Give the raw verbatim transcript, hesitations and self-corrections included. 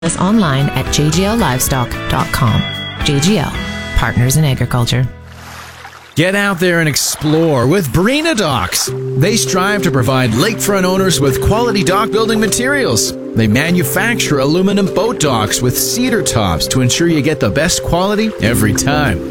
us online at j g l livestock dot com. J G L, Partners in Agriculture. Get out there and explore with Barina Docks. They strive to provide lakefront owners with quality dock building materials. They manufacture aluminum boat docks with cedar tops to ensure you get the best quality every time.